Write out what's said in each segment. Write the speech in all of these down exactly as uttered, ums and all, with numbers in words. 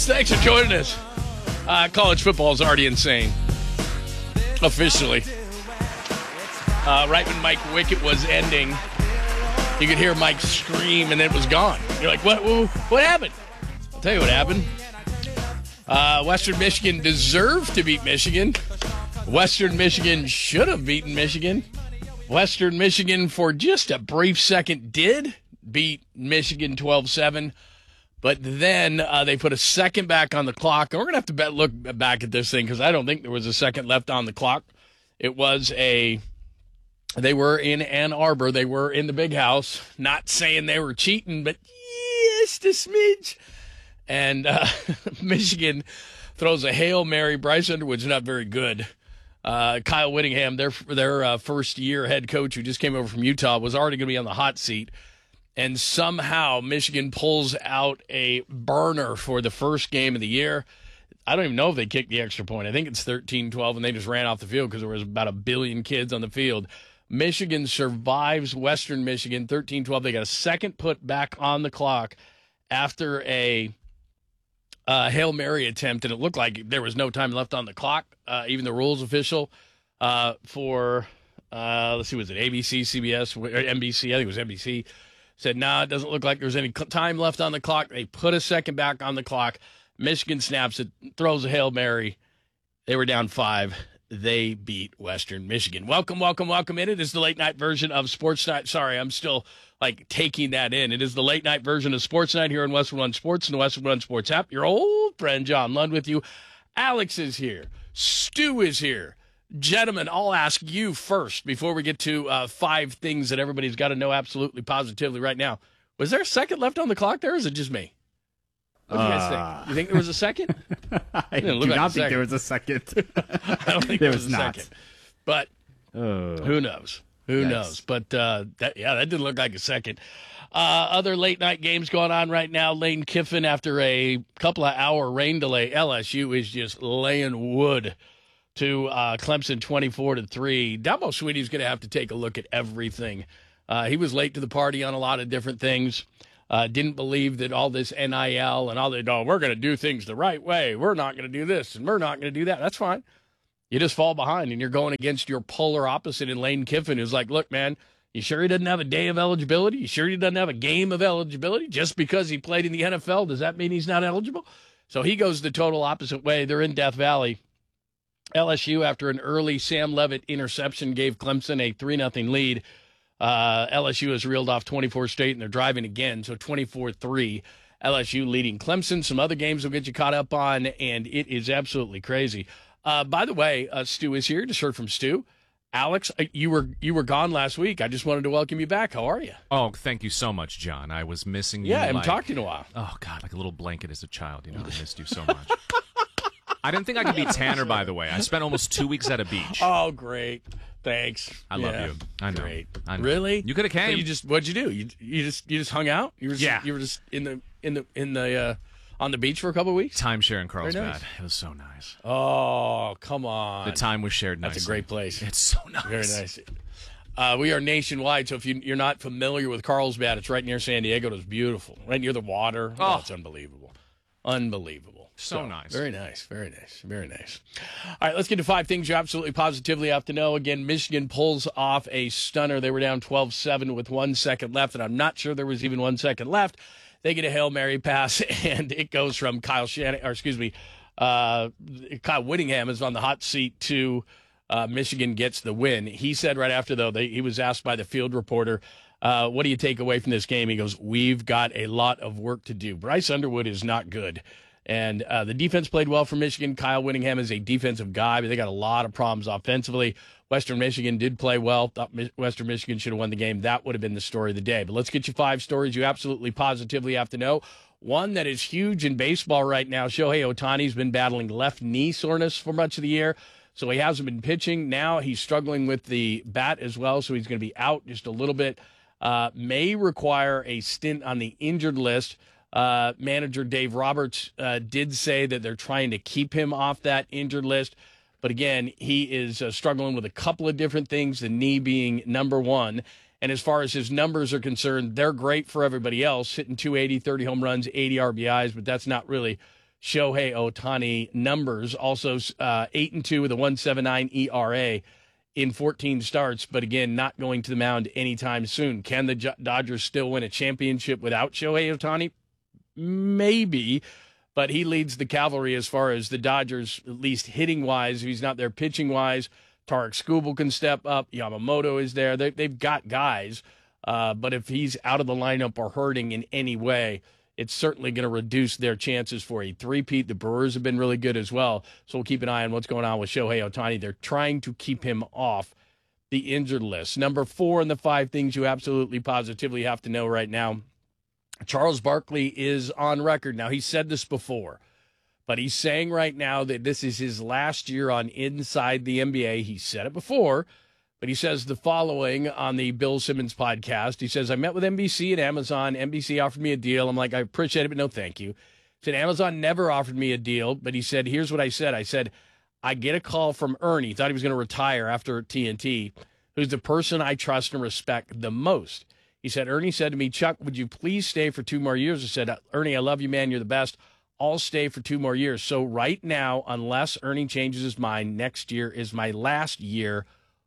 Thanks for joining us. Uh, college football is already insane. Officially. Uh, right when Mike Wickett was ending, you could hear Mike scream, and then it was gone. You're like, what, what, what happened? I'll tell you what happened. Uh, Western Michigan deserved to beat Michigan. Western Michigan should have beaten Michigan. Western Michigan, for just a brief second, did beat Michigan twelve seven. But then uh, they put a second back on the clock. And we're going to have to bet, look back at this thing because I don't think there was a second left on the clock. It was a – they were in Ann Arbor. They were in the big house. Not saying they were cheating, but just a smidge. And uh, Michigan throws a Hail Mary. Bryce Underwood's not very good. Uh, Kyle Whittingham, their, their uh, first-year head coach who just came over from Utah, was already going to be on the hot seat. And somehow Michigan pulls out a burner for the first game of the year. I don't even know if they kicked the extra point. I think it's thirteen twelve, and they just ran off the field because there was about a billion kids on the field. Michigan survives Western Michigan thirteen twelve. They got a second put back on the clock after a uh, Hail Mary attempt, and it looked like there was no time left on the clock. Uh, even the rules official uh, for, uh, let's see, was it A B C, C B S, or N B C? I think it was N B C. Said, no, nah, it doesn't look like there's any time left on the clock. They put a second back on the clock. Michigan snaps it, throws a Hail Mary. They were down five. They beat Western Michigan. Welcome, welcome, welcome in. It is the late night version of Sports Night. Sorry, I'm still like taking that in. It is the late night version of Sports Night here in Westwood One Sports and the Westwood One Sports app. Your old friend John Lund with you. Alex is here. Stu is here. Gentlemen, I'll ask you first before we get to uh, five things that everybody's got to know absolutely positively right now. Was there a second left on the clock there, or is it just me? What do you guys uh, think? You think there was a second? I do like not think there was a second. I don't think there there was, was a not. second. But uh, who knows? Who yes. knows? But, uh, that, yeah, that didn't look like a second. Uh, other late-night games going on right now. Lane Kiffin, after a couple of hour rain delay, L S U is just laying wood to uh, Clemson twenty-four to three. Dabo Swinney's going to have to take a look at everything. Uh, he was late to the party on a lot of different things. Uh, didn't believe that all this N I L and all that, oh, we're going to do things the right way. We're not going to do this and we're not going to do that. That's fine. You just fall behind and you're going against your polar opposite in Lane Kiffin, who's like, look, man, you sure he doesn't have a day of eligibility? You sure he doesn't have a game of eligibility? Just because he played in the N F L, does that mean he's not eligible? So he goes the total opposite way. They're in Death Valley. L S U, after an early Sam Levitt interception, gave Clemson a three nothing lead. Uh, L S U has reeled off twenty-four straight, and they're driving again, so twenty-four three. L S U leading Clemson. Some other games will get you caught up on, and it is absolutely crazy. Uh, by the way, uh, Stu is here. Just heard from Stu. Alex, you were you were gone last week. I just wanted to welcome you back. How are you? Oh, thank you so much, John. I was missing you. Yeah, I haven't like, talked in a while. Oh, God, like a little blanket as a child. You know, I missed you so much. I didn't think I could be Tanner, by the way. I spent almost two weeks at a beach. Oh, great. Thanks. I love yeah. you. I know. Great. I know. Really? You could have came. So you just what'd you do? You you just you just hung out? You were just, Yeah. You were just in the in the in the uh, on the beach for a couple of weeks? Timeshare in Carlsbad. Very nice. It was so nice. Oh, come on. The time was shared nicely. That's a great place. It's so nice. Very nice. Uh, we are nationwide, so if you, you're not familiar with Carlsbad, it's right near San Diego. It's beautiful. Right near the water. Oh, Oh. it's unbelievable. Unbelievable. So nice. Very nice. Very nice. Very nice. All right, let's get to five things you absolutely positively have to know. Again, Michigan pulls off a stunner. They were down twelve seven with one second left, and I'm not sure there was even one second left. They get a Hail Mary pass, and it goes from Kyle Shannon, or excuse me, uh, Kyle Whittingham is on the hot seat to uh, Michigan gets the win. He said right after, though, they, he was asked by the field reporter, uh, what do you take away from this game? He goes, we've got a lot of work to do. Bryce Underwood is not good. And uh, the defense played well for Michigan. Kyle Whittingham is a defensive guy, but they got a lot of problems offensively. Western Michigan did play well. Thought Western Michigan should have won the game. That would have been the story of the day. But let's get you five stories you absolutely positively have to know. One that is huge in baseball right now, Shohei Ohtani's been battling left knee soreness for much of the year, so he hasn't been pitching. Now he's struggling with the bat as well, so he's going to be out just a little bit. Uh, may require a stint on the injured list. Uh, manager Dave Roberts uh, did say that they're trying to keep him off that injured list. But again, he is uh, struggling with a couple of different things, the knee being number one. And as far as his numbers are concerned, they're great for everybody else, hitting two eighty, thirty home runs, eighty R B Is, but that's not really Shohei Ohtani numbers. Also, uh, eight and two with a one point seven nine E R A in fourteen starts, but again, not going to the mound anytime soon. Can the J- Dodgers still win a championship without Shohei Ohtani? Maybe, but he leads the cavalry as far as the Dodgers, at least hitting-wise. If he's not there pitching-wise, Tarek Skubal can step up. Yamamoto is there. They, they've got guys, uh, but if he's out of the lineup or hurting in any way, it's certainly going to reduce their chances for a three-peat. The Brewers have been really good as well, so we'll keep an eye on what's going on with Shohei Ohtani. They're trying to keep him off the injured list. Number four in the five things you absolutely positively have to know right now, Charles Barkley is on record. Now, he said this before, but he's saying right now that this is his last year on Inside the N B A. He said it before, but he says the following on the Bill Simmons podcast. He says, I met with N B C and Amazon. N B C offered me a deal. I'm like, I appreciate it, but no thank you. He said, Amazon never offered me a deal, but he said, here's what I said. I said, I get a call from Ernie. He thought he was going to retire after T N T, who's the person I trust and respect the most. He said, Ernie said to me, Chuck, would you please stay for two more years? I said, Ernie, I love you, man. You're the best. I'll stay for two more years. So right now, unless Ernie changes his mind, next year is my last year,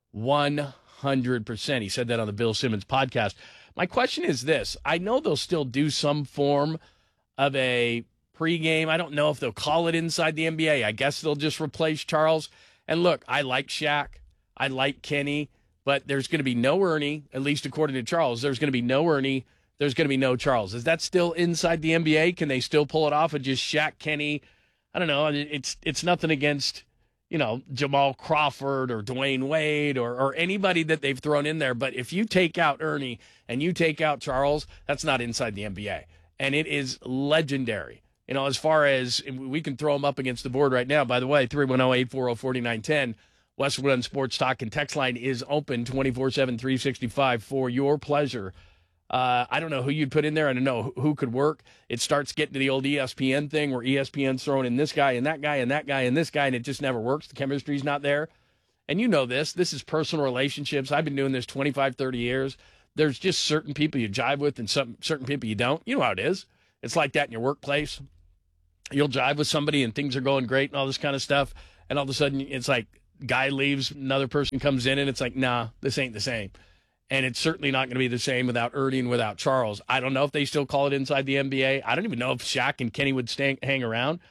one hundred percent. He said that on the Bill Simmons podcast. My question is this. I know they'll still do some form of a pregame. I don't know if they'll call it Inside the N B A. I guess they'll just replace Charles. And look, I like Shaq. I like Kenny. But there's going to be no Ernie, at least according to Charles. There's going to be no Ernie. There's going to be no Charles. Is that still Inside the N B A? Can they still pull it off of just Shaq, Kenny? I don't know. It's it's nothing against, you know, Jamal Crawford or Dwayne Wade or, or anybody that they've thrown in there. But if you take out Ernie and you take out Charles, that's not Inside the N B A. And it is legendary. You know, as far as we can throw them up against the board right now. By the way, three one zero, eight four zero, four nine one zero. Westwood on Sports Talk and text line is open twenty-four seven, three sixty-five for your pleasure. Uh, I don't know who you'd put in there. I don't know who could work. It starts getting to the old E S P N thing where E S P N's throwing in this guy and that guy and that guy and this guy, and it just never works. The chemistry's not there. And you know this. This is personal relationships. I've been doing this twenty-five, thirty years. There's just certain people you jive with and some certain people you don't. You know how it is. It's like that in your workplace. You'll jive with somebody and things are going great and all this kind of stuff, and all of a sudden it's like, guy leaves, another person comes in, and it's like, nah, this ain't the same. And it's certainly not going to be the same without Ernie and without Charles. I don't know if they still call it Inside the N B A. I don't even know if Shaq and Kenny would stay, hang around.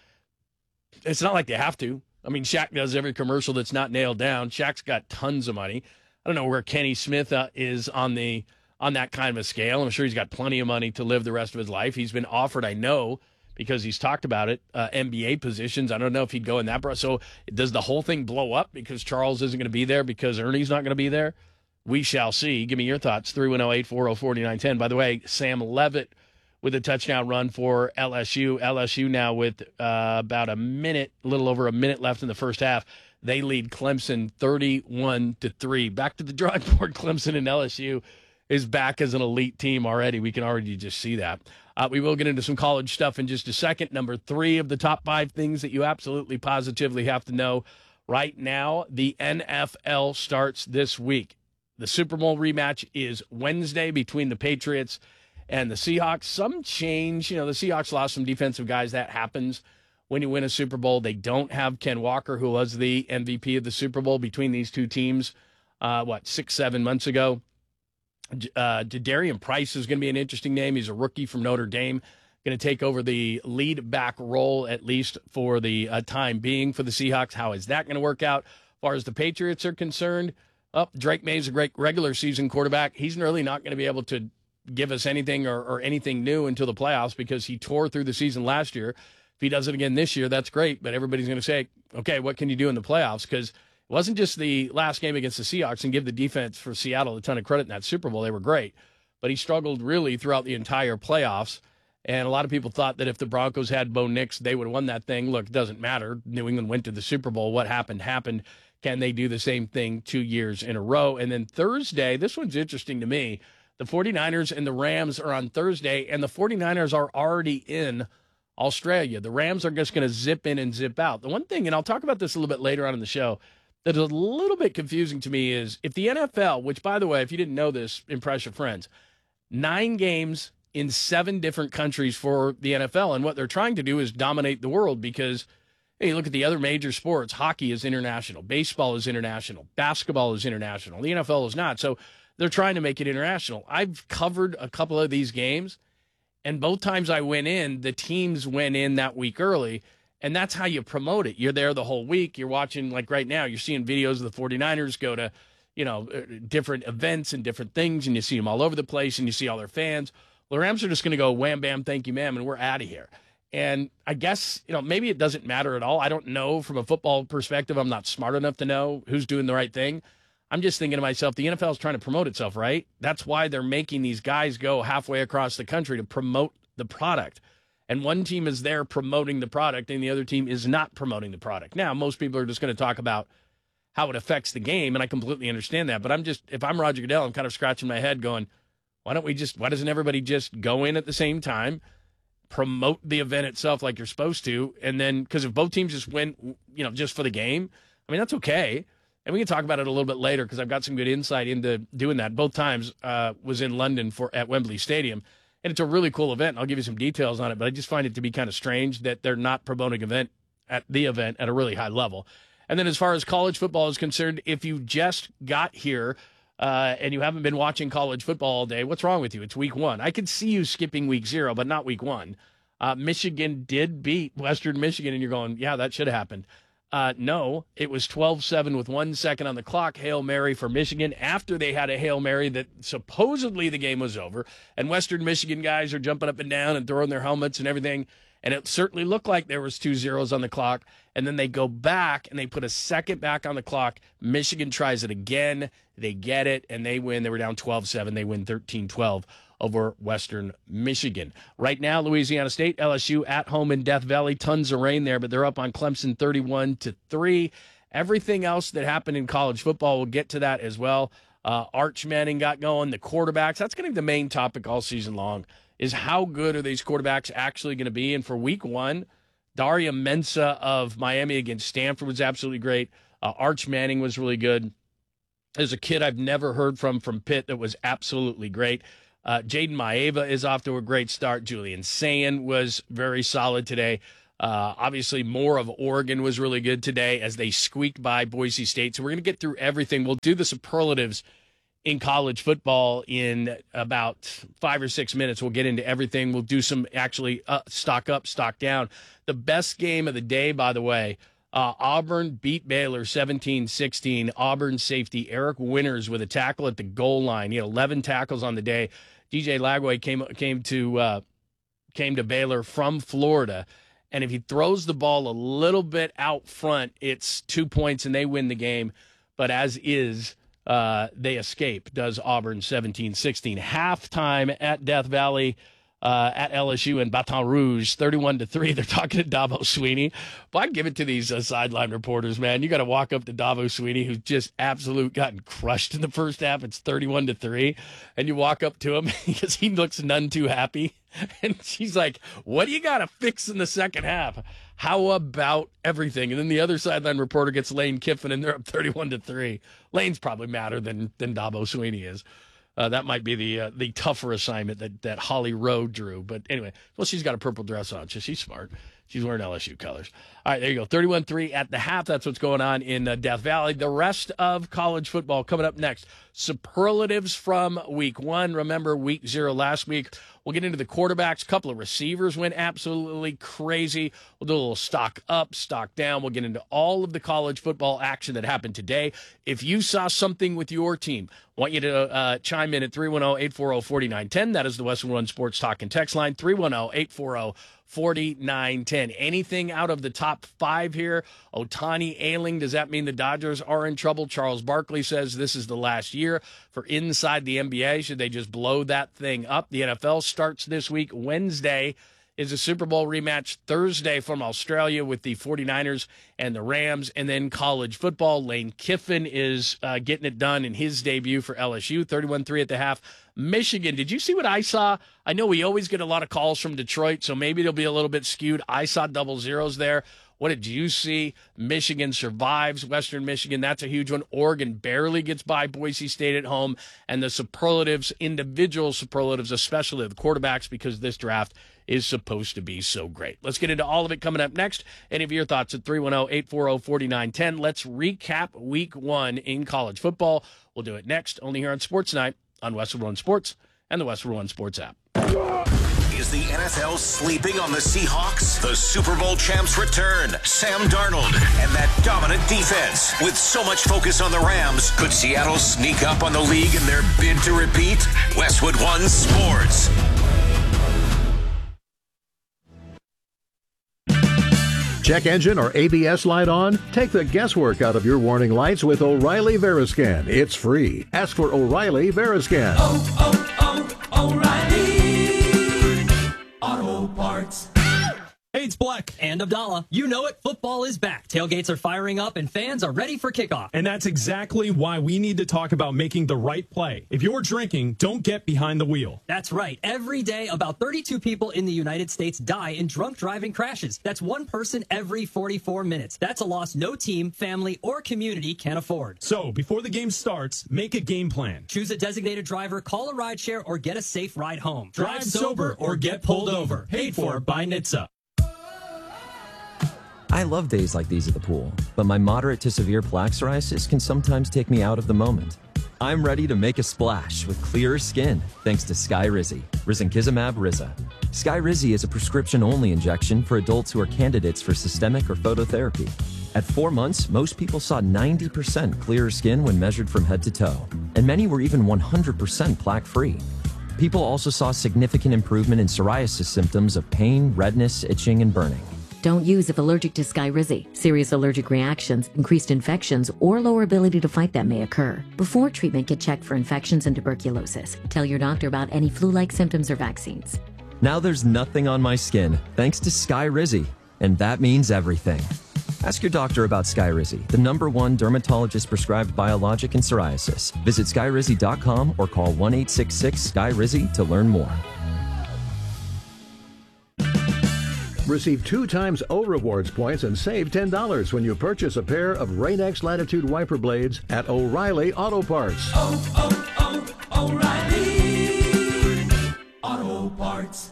It's not like they have to. I mean, Shaq does every commercial that's not nailed down. Shaq's got tons of money. I don't know where Kenny Smith uh, is on the on that kind of a scale. I'm sure he's got plenty of money to live the rest of his life. He's been offered, I know, because he's talked about it, uh, N B A positions. I don't know if he'd go in that. So does the whole thing blow up because Charles isn't going to be there because Ernie's not going to be there? We shall see. Give me your thoughts, three one zero, eight four zero, four nine one zero. By the way, Sam Levitt with a touchdown run for L S U. L S U now with uh, about a minute, a little over a minute left in the first half. They lead Clemson thirty-one to three. Back to the drawing board. Clemson and L S U is back as an elite team already. We can already just see that. Uh, we will get into some college stuff in just a second. Number three of the top five things that you absolutely positively have to know right now, the N F L starts this week. The Super Bowl rematch is Wednesday between the Patriots and the Seahawks. Some change. You know, the Seahawks lost some defensive guys. That happens when you win a Super Bowl. They don't have Ken Walker, who was the M V P of the Super Bowl between these two teams, uh, what, six, seven months ago. Uh, Darian Price is going to be an interesting name. He's a rookie from Notre Dame, going to take over the lead back role, at least for the uh, time being for the Seahawks. How is that going to work out? As far as the Patriots are concerned, oh, Drake May's a great regular season quarterback. He's really not going to be able to give us anything or, or anything new until the playoffs because he tore through the season last year. If he does it again this year, that's great, but everybody's going to say, okay, what can you do in the playoffs? Because it wasn't just the last game against the Seahawks, and give the defense for Seattle a ton of credit in that Super Bowl. They were great. But he struggled really throughout the entire playoffs. And a lot of people thought that if the Broncos had Bo Nix, they would have won that thing. Look, it doesn't matter. New England went to the Super Bowl. What happened, happened. Can they do the same thing two years in a row? And then Thursday, this one's interesting to me. The 49ers and the Rams are on Thursday, and the 49ers are already in Australia. The Rams are just going to zip in and zip out. The one thing, and I'll talk about this a little bit later on in the show, that is a little bit confusing to me is if the N F L, which, by the way, if you didn't know this, impress your friends, nine games in seven different countries for the N F L. And what they're trying to do is dominate the world because, hey, look at the other major sports. Hockey is international. Baseball is international. Basketball is international. The N F L is not. So they're trying to make it international. I've covered a couple of these games, and both times I went in, the teams went in that week early, and that's how you promote it. You're there the whole week. You're watching, like right now, you're seeing videos of the 49ers go to, you know, different events and different things, and you see them all over the place, and you see all their fans. Well, the Rams are just going to go wham, bam, thank you, ma'am, and we're out of here. And I guess, you know, maybe it doesn't matter at all. I don't know from a football perspective. I'm not smart enough to know who's doing the right thing. I'm just thinking to myself, the N F L is trying to promote itself, right? That's why they're making these guys go halfway across the country to promote the product. And one team is there promoting the product, and the other team is not promoting the product. Now, most people are just going to talk about how it affects the game, and I completely understand that. But I'm just, if I'm Roger Goodell, I'm kind of scratching my head going, why don't we just, why doesn't everybody just go in at the same time, promote the event itself like you're supposed to, and then, because if both teams just win, you know, just for the game, I mean, that's okay. And we can talk about it a little bit later because I've got some good insight into doing that. Both times uh, was in London for at Wembley Stadium, and it's a really cool event. I'll give you some details on it, but I just find it to be kind of strange that they're not promoting event at the event at a really high level. And then as far as college football is concerned, if you just got here uh, and you haven't been watching college football all day, what's wrong with you? It's week one. I could see you skipping week zero, but not week one. Uh, Michigan did beat Western Michigan, and you're going, yeah, that should have happened. Uh, no, it was twelve seven with one second on the clock. Hail Mary for Michigan after they had a Hail Mary that supposedly the game was over. And Western Michigan guys are jumping up and down and throwing their helmets and everything. And it certainly looked like there was two zeros on the clock. And then they go back and they put a second back on the clock. Michigan tries it again. They get it, and they win. They were down twelve seven. They win thirteen twelve over Western Michigan. Right now, Louisiana State, L S U at home in Death Valley. Tons of rain there, but they're up on Clemson thirty-one to three. Everything else that happened in college football, we'll get to that as well. Uh, Arch Manning got going. The quarterbacks, that's going to be the main topic all season long, is how good are these quarterbacks actually going to be? And for week one, Daria Mensa of Miami against Stanford was absolutely great. Uh, Arch Manning was really good. There's a kid I've never heard from from Pitt that was absolutely great. Uh, Jaden Maeva is off to a great start. Julian Sayin was very solid today. Uh, obviously, more of Oregon was really good today as they squeaked by Boise State. So we're going to get through everything. We'll do the superlatives in college football in about five or six minutes. We'll get into everything. We'll do some actually uh, stock up, stock down. The best game of the day, by the way, uh, Auburn beat Baylor seventeen sixteen. Auburn safety Eric Winters with a tackle at the goal line. He had eleven tackles on the day. D J Lagway came came to uh, came to Baylor from Florida, and if he throws the ball a little bit out front, it's two points and they win the game. But as is, uh, they escape. Does Auburn seventeen sixteen. Halftime at Death Valley. Uh, at L S U in Baton Rouge, thirty-one to three. They're talking to Dabo Sweeney. But I'd give it to these uh, sideline reporters, man. You got to walk up to Dabo Sweeney, who's just absolute gotten crushed in the first half. It's thirty-one to three. And you walk up to him because he looks none too happy. And she's like, what do you got to fix in the second half? How about everything? And then the other sideline reporter gets Lane Kiffin, and they're up thirty-one to three. Lane's probably madder than, than Dabo Sweeney is. Uh, that might be the uh, the tougher assignment that, that Holly Rowe drew. But anyway, well, she's got a purple dress on, so she's smart. She's wearing L S U colors. All right, there you go. thirty-one three at the half. That's what's going on in uh, Death Valley. The rest of college football coming up next. Superlatives from week one. Remember, week zero last week. We'll get into the quarterbacks. A couple of receivers went absolutely crazy. We'll do a little stock up, stock down. We'll get into all of the college football action that happened today. If you saw something with your team, I want you to uh, chime in at three one zero, eight four zero, four nine one zero. That is the Western One Sports Talk and Text line, three one zero, eight four zero, four nine one zero. Anything out of the top five here? Ohtani ailing. Does that mean the Dodgers are in trouble? Charles Barkley says this is the last year for inside the N B A. Should they just blow that thing up? The N F L starts this week, Wednesday. is a Super Bowl rematch Thursday from Australia with the 49ers and the Rams. And then college football, Lane Kiffin is uh, getting it done in his debut for L S U, thirty-one three at the half. Michigan, did you see what I saw? I know we always get a lot of calls from Detroit, so maybe they'll be a little bit skewed. I saw double zeros there. What did you see? Michigan survives Western Michigan. That's a huge one. Oregon barely gets by Boise State at home. And the superlatives, individual superlatives, especially the quarterbacks, because this draft is supposed to be so great. Let's get into all of it coming up next. Any of your thoughts at three one zero, eight four zero, four nine one zero. Let's recap week one in college football. We'll do it next, only here on Sports Night on Westwood One Sports and the Westwood One Sports app. Is the N F L sleeping on the Seahawks? The Super Bowl champs return. Sam Darnold and that dominant defense. With so much focus on the Rams, could Seattle sneak up on the league in their bid to repeat? Westwood One Sports. Check engine or A B S light on? Take the guesswork out of your warning lights with O'Reilly Veriscan. It's free. Ask for O'Reilly Veriscan. Oh, oh, oh, O'Reilly Auto Parts. Hey, it's Black. And Abdallah. You know it, football is back. Tailgates are firing up and fans are ready for kickoff. And that's exactly why we need to talk about making the right play. If you're drinking, don't get behind the wheel. That's right. Every day, about thirty-two people in the United States die in drunk driving crashes. That's one person every forty-four minutes. That's a loss no team, family, or community can afford. So, before the game starts, make a game plan. Choose a designated driver, call a rideshare, or get a safe ride home. Drive sober or get pulled over. Paid for by N H T S A. I love days like these at the pool, but my moderate to severe plaque psoriasis can sometimes take me out of the moment. I'm ready to make a splash with clearer skin thanks to Skyrizi, risankizumab Riza. Skyrizi is a prescription-only injection for adults who are candidates for systemic or phototherapy. At four months, most people saw ninety percent clearer skin when measured from head to toe, and many were even one hundred percent plaque-free. People also saw significant improvement in psoriasis symptoms of pain, redness, itching, and burning. Don't use if allergic to Skyrizi. Serious allergic reactions, increased infections, or lower ability to fight them may occur. Before treatment, get checked for infections and tuberculosis. Tell your doctor about any flu-like symptoms or vaccines. Now there's nothing on my skin, thanks to Skyrizi, and that means everything. Ask your doctor about Skyrizi, the number one dermatologist-prescribed biologic in psoriasis. Visit skyrizi dot com or call one eight six six, S K Y R I Z Y to learn more. Receive two times O Rewards points and save ten dollars when you purchase a pair of Rain-X Latitude wiper blades at O'Reilly Auto Parts. Oh, oh, oh, O'Reilly Auto Parts.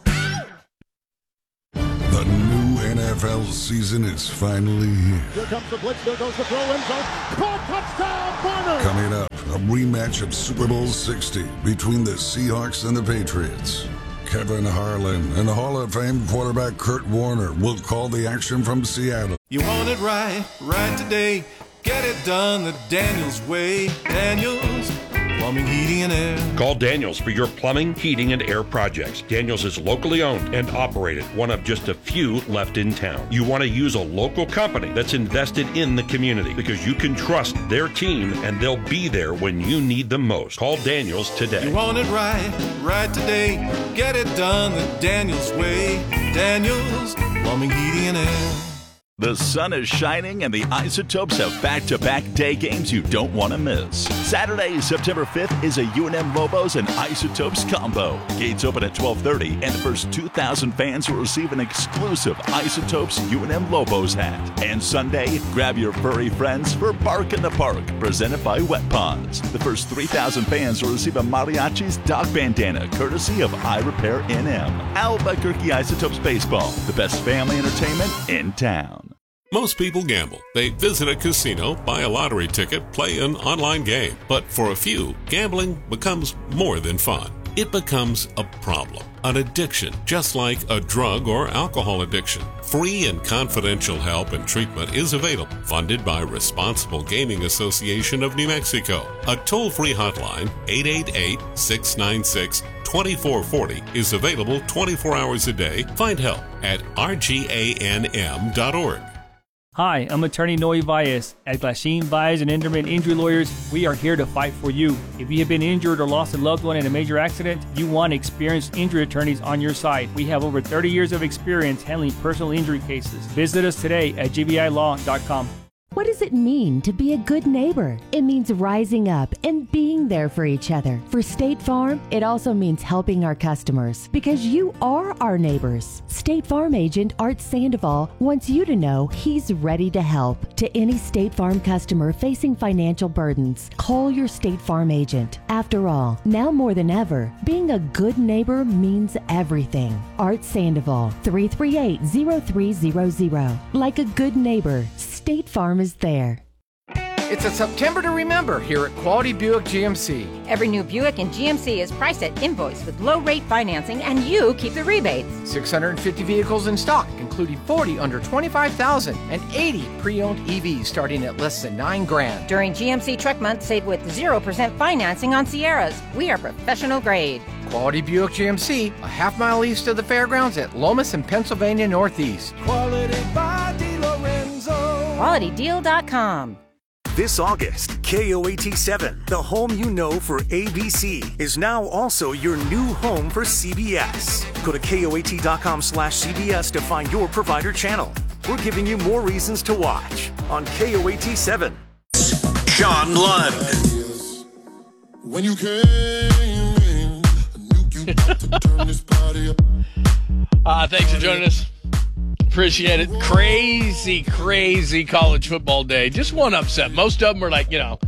The new N F L season is finally here. Here comes the blitz, there goes the throw, end zone. Caught, touchdown, Warner! Coming up, a rematch of Super Bowl sixty between the Seahawks and the Patriots. Kevin Harlan and Hall of Fame quarterback Kurt Warner will call the action from Seattle. You want it right, right today. Get it done the Daniels way. Daniels Plumbing, Heating, and Air. Call Daniels for your plumbing, heating, and air projects. Daniels is locally owned and operated, one of just a few left in town. You want to use a local company that's invested in the community because you can trust their team and they'll be there when you need them most. Call Daniels today. You want it right, right today. Get it done the Daniels way. Daniels Plumbing, Heating, and Air. The sun is shining and the Isotopes have back-to-back day games you don't want to miss. Saturday, September fifth is a U N M Lobos and Isotopes combo. Gates open at twelve thirty and the first two thousand fans will receive an exclusive Isotopes U N M Lobos hat. And Sunday, grab your furry friends for Bark in the Park, presented by Wet Paws. The first three thousand fans will receive a Mariachi's dog bandana, courtesy of iRepair N M. Albuquerque Isotopes Baseball, the best family entertainment in town. Most people gamble. They visit a casino, buy a lottery ticket, play an online game. But for a few, gambling becomes more than fun. It becomes a problem, an addiction, just like a drug or alcohol addiction. Free and confidential help and treatment is available, funded by Responsible Gaming Association of New Mexico. A toll-free hotline, eight eight eight, six nine six, two four four zero, is available twenty-four hours a day. Find help at R G A N M dot org. Hi, I'm attorney Noe Valles. At Glasheen, Valles and Enderman Injury Lawyers, we are here to fight for you. If you have been injured or lost a loved one in a major accident, you want experienced injury attorneys on your side. We have over thirty years of experience handling personal injury cases. Visit us today at g v i law dot com. What does it mean to be a good neighbor? It means rising up and being there for each other. For State Farm, it also means helping our customers because you are our neighbors. State Farm agent Art Sandoval wants you to know he's ready to help. To any State Farm customer facing financial burdens, call your State Farm agent. After all, now more than ever, being a good neighbor means everything. Art Sandoval, three three eight, zero three zero zero. Like a good neighbor, State Farm is there. It's a September to remember here at Quality Buick G M C. Every new Buick in G M C is priced at invoice with low rate financing, and you keep the rebates. six hundred fifty vehicles in stock, including forty under twenty-five thousand and eighty pre-owned E Vs starting at less than nine grand. During G M C Truck Month, save with zero percent financing on Sierras. We are professional grade. Quality Buick G M C, a half mile east of the fairgrounds at Lomas and Pennsylvania Northeast. Quality by DeLorenzo. quality deal dot com. This August, K O A T seven, the home you know for A B C, is now also your new home for C B S. Go to K O A T dot com slash C B S to find your provider channel. We're giving you more reasons to watch on K O A T seven. Sean Lund. When you came in, I knew you got to turn this party up. Uh, thanks for joining us. Appreciate it. Crazy, crazy college football day. Just one upset. Most of them were like, you know,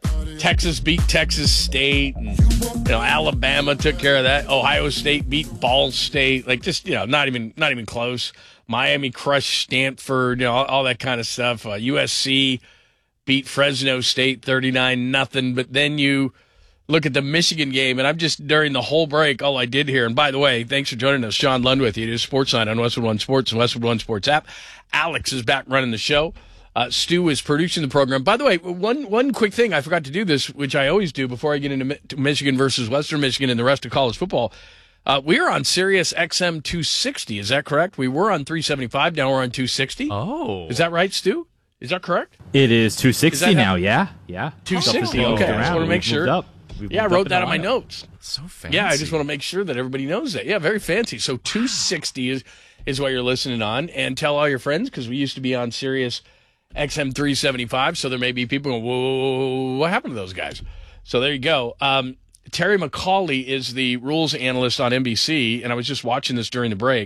Texas beat Texas State, and you know, Alabama took care of that. Ohio State beat Ball State. Like, just, you know, not even not even close. Miami crushed Stanford. You know, all, all that kind of stuff. Uh, U S C beat Fresno State thirty-nine nothing. But then you look at the Michigan game, and I'm just, during the whole break, all I did here, and by the way, thanks for joining us. Sean Lund with you. It is Sportsline on Westwood One Sports and Westwood One Sports app. Alex is back running the show. Uh, Stu is producing the program. By the way, one one quick thing, I forgot to do this, which I always do before I get into Mi- Michigan versus Western Michigan and the rest of college football. Uh, we are on Sirius X M two sixty. Is that correct? We were on three seventy-five. Now we're on two sixty. Oh. Is that right, Stu? Is that correct? It is two sixty Is that now, how- yeah. Yeah. two sixty. Stuff is Okay, I moved just around. want to make We've sure. moved up. We've Yeah, I moved wrote up that in my lineup. notes. So fancy. Yeah, I just want to make sure that everybody knows that. Yeah, very fancy. So two sixty is, is what you're listening on. And tell all your friends, because we used to be on Sirius X M three seventy-five, so there may be people going, whoa, what happened to those guys? So there you go. Um, Terry McCauley is the rules analyst on N B C, and I was just watching this during the break.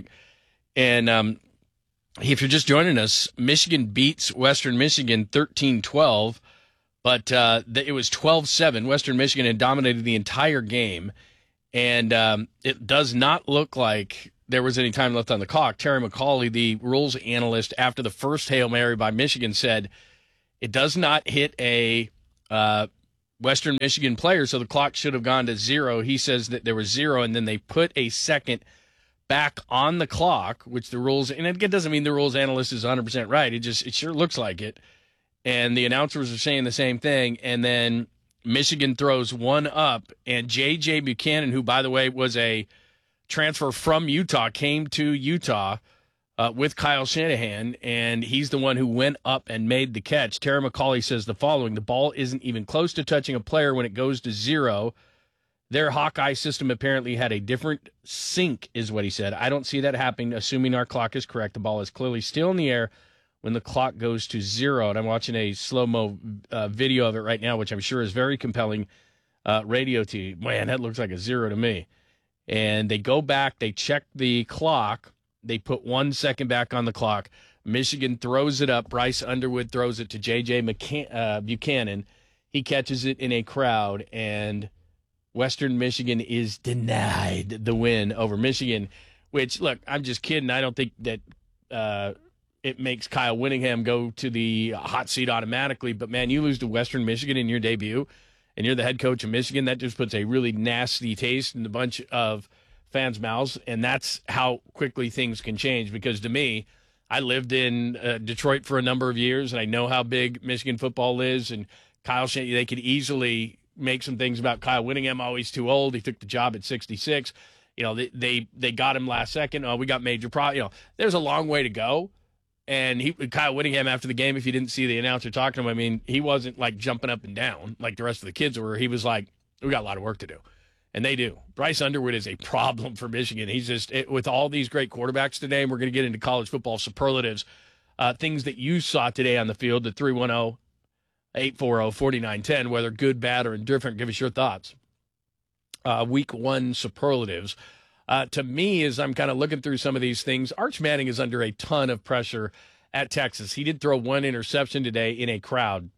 And um, if you're just joining us, Michigan beats Western Michigan thirteen twelve. But uh, it was twelve seven. Western Michigan had dominated the entire game. And um, it does not look like there was any time left on the clock. Terry McCauley, the rules analyst, after the first Hail Mary by Michigan, said it does not hit a uh, Western Michigan player, so the clock should have gone to zero. He says that there was zero, and then they put a second back on the clock, which the rules, and it doesn't mean the rules analyst is one hundred percent right. It just, it sure looks like it. And the announcers are saying the same thing. And then Michigan throws one up, and J J Buchanan, who, by the way, was a transfer from Utah, came to Utah uh, with Kyle Shanahan, and he's the one who went up and made the catch. Terry McCauley says the following: the ball isn't even close to touching a player when it goes to zero. Their Hawkeye system apparently had a different sync, is what he said. I don't see that happening, assuming our clock is correct. The ball is clearly still in the air when the clock goes to zero. And I'm watching a slow-mo uh, video of it right now, which I'm sure is very compelling uh, radio to you. Man, that looks like a zero to me. And they go back, they check the clock, they put one second back on the clock. Michigan throws it up. Bryce Underwood throws it to J J McCann- uh, Buchanan. He catches it in a crowd, and Western Michigan is denied the win over Michigan, which, look, I'm just kidding. I don't think that uh, – it makes Kyle Whittingham go to the hot seat automatically. But, man, you lose to Western Michigan in your debut, and you're the head coach of Michigan. That just puts a really nasty taste in a bunch of fans' mouths, and that's how quickly things can change. Because, to me, I lived in uh, Detroit for a number of years, and I know how big Michigan football is. And Kyle, they could easily make some things about Kyle Whittingham. Always too old. He took the job at sixty-six. You know, they they, they got him last second. Oh, we got major problems. You know, there's a long way to go. And he, Kyle Whittingham, after the game, if you didn't see the announcer talking to him, I mean, he wasn't like jumping up and down like the rest of the kids were. He was like, we got a lot of work to do. And they do. Bryce Underwood is a problem for Michigan. He's just, it, with all these great quarterbacks today, and we're going to get into college football superlatives, uh, things that you saw today on the field, the three one zero, eight four zero, four nine one zero, whether good, bad, or indifferent, give us your thoughts. Uh, week one superlatives. Uh, to me, as I'm kind of looking through some of these things, Arch Manning is under a ton of pressure at Texas. He did throw one interception today in a crowd,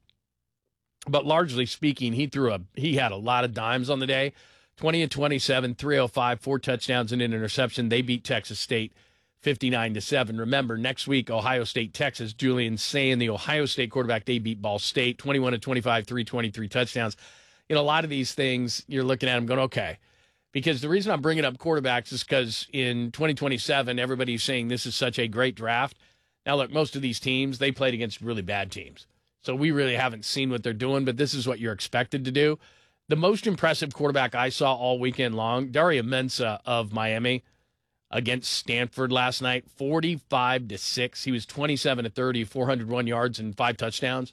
but largely speaking, he threw a he had a lot of dimes on the day. twenty and twenty-seven, three oh five, four touchdowns and an interception. They beat Texas State fifty-nine to seven. Remember, next week, Ohio State, Texas. Julian Sayin, the Ohio State quarterback, they beat Ball State twenty-one to twenty-five, three twenty-three touchdowns. You know, a lot of these things, you're looking at them going, okay. Because the reason I'm bringing up quarterbacks is because in twenty twenty-seven, everybody's saying this is such a great draft. Now, look, most of these teams, they played against really bad teams. So we really haven't seen what they're doing, but this is what you're expected to do. The most impressive quarterback I saw all weekend long, Dario Mensah of Miami against Stanford last night, forty-five to six. He was twenty-seven to thirty, four hundred one yards and five touchdowns.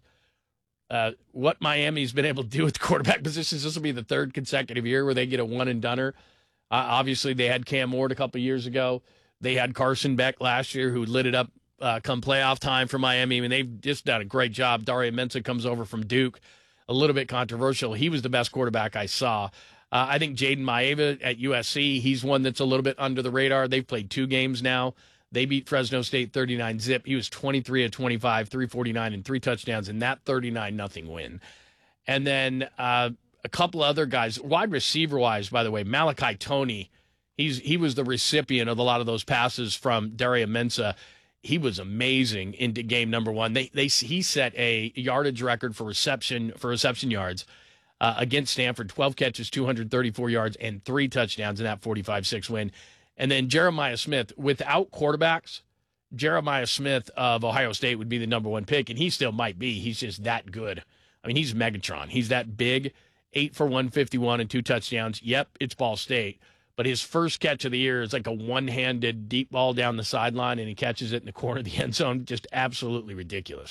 Uh, what Miami's been able to do with the quarterback positions, this will be the third consecutive year where they get a one-and-doner. Uh, obviously, they had Cam Ward a couple years ago. They had Carson Beck last year who lit it up uh, come playoff time for Miami. I mean, they've just done a great job. Dario Mensah comes over from Duke. A little bit controversial. He was the best quarterback I saw. Uh, I think Jaden Maeva at U S C, he's one that's a little bit under the radar. They've played two games now. They beat Fresno State thirty-nine zip. He was twenty-three of twenty-five, three forty-nine, and three touchdowns in that thirty-nine nothing win. And then uh, a couple other guys, wide receiver-wise, by the way, Malachi Toney, he's he was the recipient of a lot of those passes from Dario Mensah. He was amazing into game number one. They they he set a yardage record for reception for reception yards uh, against Stanford, twelve catches, two hundred thirty-four yards, and three touchdowns in that forty-five six win. And then Jeremiah Smith, without quarterbacks, Jeremiah Smith of Ohio State would be the number one pick, and he still might be. He's just that good. I mean, he's Megatron. He's that big, eight for one fifty-one and two touchdowns. Yep, it's Ball State. But his first catch of the year is like a one-handed deep ball down the sideline, and he catches it in the corner of the end zone. Just absolutely ridiculous.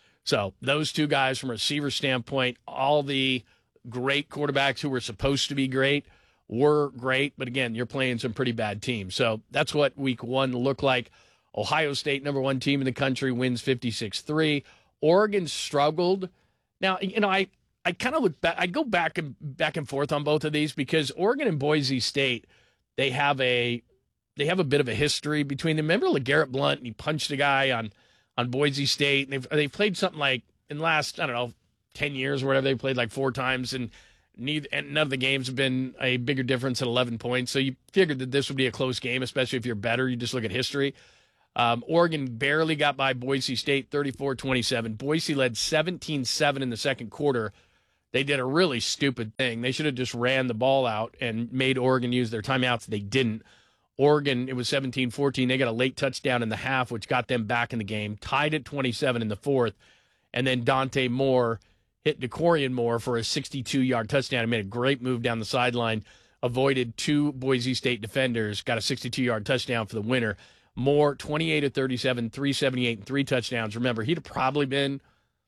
So those two guys from a receiver standpoint, all the great quarterbacks who were supposed to be great were great. But, again, you're playing some pretty bad teams. So that's what week one looked like. Ohio State, number one team in the country, wins fifty-six three. Oregon struggled. Now, you know, I, I kind of look back. I go back and back and forth on both of these because Oregon and Boise State, they have a they have a bit of a history between them. Remember LeGarrette Blount? He punched a guy on on Boise State. And they've they played something like in the last I don't know ten years or whatever. They played like four times, and neither and none of the games have been a bigger difference than eleven points. So you figured that this would be a close game, especially if you're better. You just look at history. Um, Oregon barely got by Boise State, thirty-four twenty-seven. Boise led seventeen seven in the second quarter. They did a really stupid thing. They should have just ran the ball out and made Oregon use their timeouts. They didn't. Oregon, it was seventeen fourteen. They got a late touchdown in the half, which got them back in the game. Tied at twenty-seven in the fourth. And then Dante Moore hit DeCorian Moore for a sixty-two-yard touchdown. He made a great move down the sideline, avoided two Boise State defenders, got a sixty-two-yard touchdown for the winner. Moore, twenty-eight of thirty-seven, three seventy-eight, and three touchdowns. Remember, he'd have probably been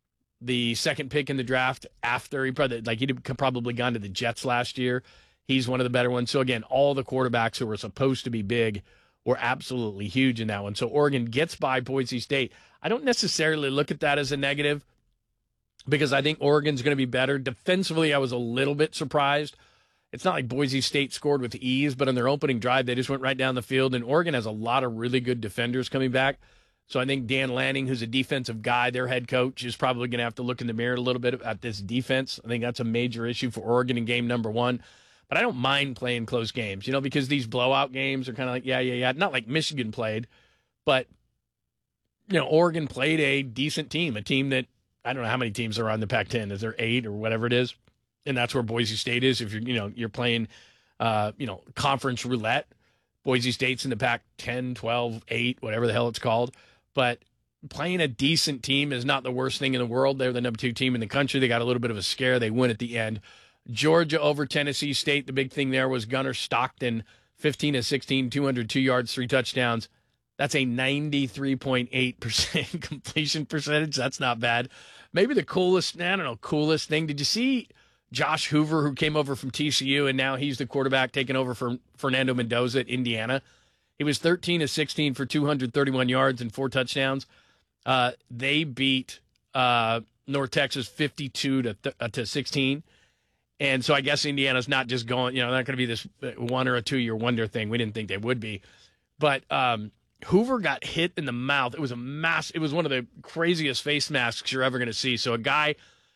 the second pick in the draft after he probably, like he'd have probably gone to the Jets last year. He's one of the better ones. So, again, all the quarterbacks who were supposed to be big were absolutely huge in that one. So, Oregon gets by Boise State. I don't necessarily look at that as a negative because I think Oregon's going to be better. Defensively, I was a little bit surprised. It's not like Boise State scored with ease, but on their opening drive, they just went right down the field, and Oregon has a lot of really good defenders coming back. So I think Dan Lanning, who's a defensive guy, their head coach, is probably going to have to look in the mirror a little bit at this defense. I think that's a major issue for Oregon in game number one. But I don't mind playing close games, you know, because these blowout games are kind of like, yeah, yeah, yeah. Not like Michigan played, but, you know, Oregon played a decent team, a team that, I don't know how many teams are on the Pac ten. Is there eight or whatever it is? And that's where Boise State is. If you're, you know, you're playing, uh, you know, conference roulette, Boise State's in the Pac ten, twelve, eight, whatever the hell it's called. But playing a decent team is not the worst thing in the world. They're the number two team in the country. They got a little bit of a scare. They win at the end. Georgia over Tennessee State. The big thing there was Gunnar Stockton, fifteen of sixteen, two hundred two yards, three touchdowns. That's a ninety-three point eight percent completion percentage. That's not bad. Maybe the coolest, I don't know, coolest thing. Did you see Josh Hoover, who came over from T C U, and now he's the quarterback taking over from Fernando Mendoza at Indiana? He was thirteen of sixteen for two hundred thirty-one yards and four touchdowns. Uh, they beat uh, North Texas fifty-two to th- uh, to sixteen. And so I guess Indiana's not just going, you know, they're not going to be this one or a two-year wonder thing. We didn't think they would be. But um, Hoover got hit in the mouth. It was a mass. It was one of the craziest face masks you're ever going to see. So a guy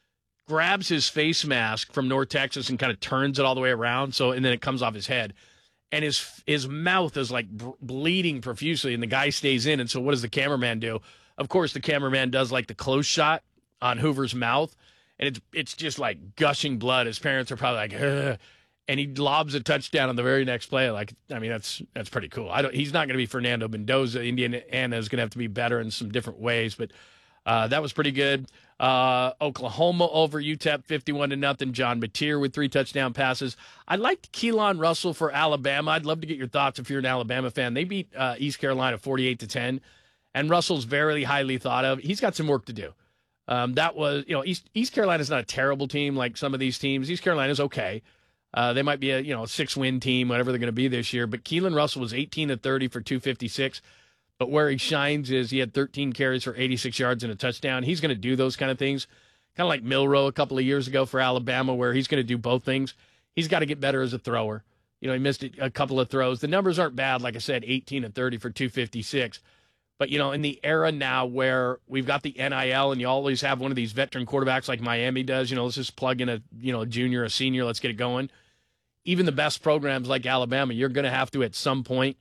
grabs his face mask from North Texas and kind of turns it all the way around. So and then it comes off his head, and his his mouth is like b- bleeding profusely. And the guy stays in. And so what does the cameraman do? Of course, the cameraman does like the close shot on Hoover's mouth, and it's it's just like gushing blood. His parents are probably like, ugh. And he lobs a touchdown on the very next play. Like, I mean, that's that's pretty cool. I don't. He's not going to be Fernando Mendoza. Indiana is going to have to be better in some different ways, but uh, that was pretty good. Uh, Oklahoma over U T E P fifty-one to nothing. John Mateer with three touchdown passes. I liked Keelan Russell for Alabama. I'd love to get your thoughts if you're an Alabama fan. They beat uh, East Carolina forty-eight to ten, and Russell's very highly thought of. He's got some work to do. Um, that was, you know, East East Carolina's not a terrible team like some of these teams. East Carolina's okay. Uh, they might be a you know six-win team, whatever they're going to be this year. But Keelan Russell was eighteen to thirty for two fifty-six. But where he shines is he had thirteen carries for eighty-six yards and a touchdown. He's going to do those kind of things, kind of like Milroe a couple of years ago for Alabama, where he's going to do both things. He's got to get better as a thrower. You know, he missed a couple of throws. The numbers aren't bad, like I said, eighteen to thirty for two fifty-six. But, you know, in the era now where we've got the N I L and you always have one of these veteran quarterbacks like Miami does, you know, let's just plug in a, you know, a junior, a senior, let's get it going. Even the best programs like Alabama, you're going to have to, at some point,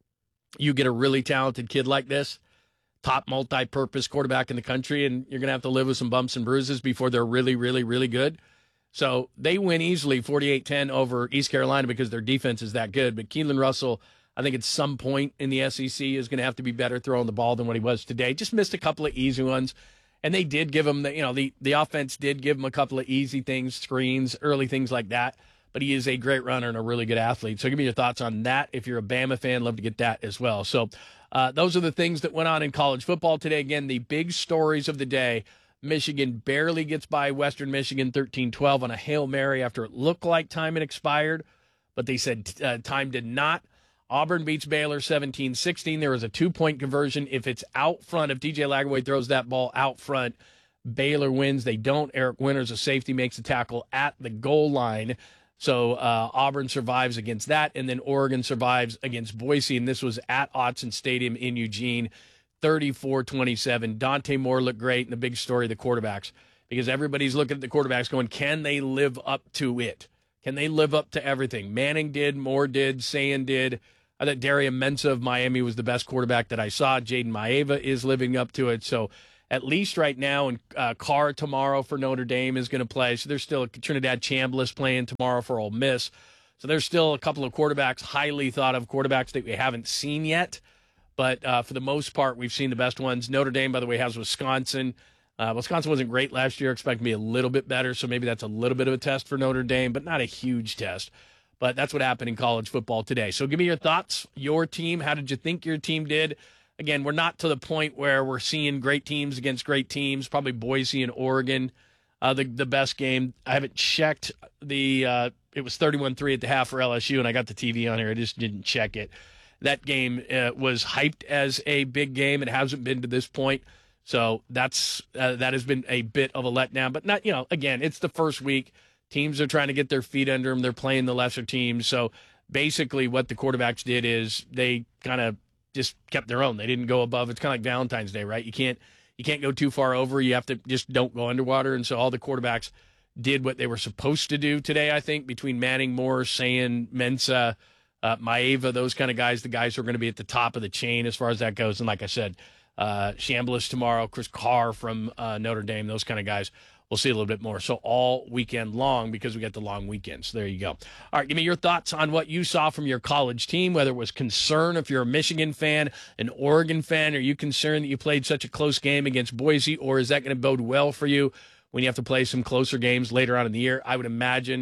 you get a really talented kid like this, top multi-purpose quarterback in the country, and you're going to have to live with some bumps and bruises before they're really, really, really good. So they win easily forty-eight ten over East Carolina because their defense is that good. But Keelan Russell, I think at some point in the S E C is going to have to be better throwing the ball than what he was today. Just missed a couple of easy ones. And they did give him, the, you know, the, the offense did give him a couple of easy things, screens, early things like that. But he is a great runner and a really good athlete. So give me your thoughts on that. If you're a Bama fan, love to get that as well. So uh, those are the things that went on in college football today. Again, the big stories of the day. Michigan barely gets by Western Michigan thirteen twelve on a Hail Mary after it looked like time had expired. But they said uh, time did not. Auburn beats Baylor seventeen sixteen. There was a two-point conversion. If it's out front, if D J Lagaway throws that ball out front, Baylor wins. They don't. Eric Winters, a safety, makes a tackle at the goal line. So uh, Auburn survives against that, and then Oregon survives against Boise, and this was at Autzen Stadium in Eugene, thirty-four twenty-seven. Dante Moore looked great, and the big story, the quarterbacks, because everybody's looking at the quarterbacks going, can they live up to it? Can they live up to everything? Manning did, Moore did, Sayan did. I thought Darian Mensah of Miami was the best quarterback that I saw. Jaden Maeva is living up to it, so at least right now, and uh, Carr tomorrow for Notre Dame is going to play. So there's still Trinidad Chambliss playing tomorrow for Ole Miss. So there's still a couple of quarterbacks, highly thought of quarterbacks that we haven't seen yet. But uh, for the most part, we've seen the best ones. Notre Dame, by the way, has Wisconsin. Uh, Wisconsin wasn't great last year. Expect to be a little bit better. So maybe that's a little bit of a test for Notre Dame, but not a huge test. But that's what happened in college football today. So give me your thoughts. Your team, how did you think your team did? Again, we're not to the point where we're seeing great teams against great teams, probably Boise and Oregon, uh, the the best game. I haven't checked the uh, – it was thirty-one three at the half for L S U, and I got the T V on here. I just didn't check it. That game uh, was hyped as a big game. It hasn't been to this point. So that's uh, that has been a bit of a letdown. But, not you know, again, it's the first week. Teams are trying to get their feet under them. They're playing the lesser teams. So basically what the quarterbacks did is they kind of – just kept their own. They didn't go above. It's kind of like Valentine's Day, right? You can't you can't go too far over. You have to just don't go underwater. And so all the quarterbacks did what they were supposed to do today, I think, between Manning, Moore, Sayan, Mensah, uh, Maeva, those kind of guys, the guys who are going to be at the top of the chain as far as that goes. And like I said, uh, Chambliss tomorrow, Chris Carr from uh, Notre Dame, those kind of guys. We'll see a little bit more. So all weekend long because we got the long weekend. So there you go. All right, give me your thoughts on what you saw from your college team, whether it was concern if you're a Michigan fan, an Oregon fan. Are you concerned that you played such a close game against Boise, or is that going to bode well for you when you have to play some closer games later on in the year? I would imagine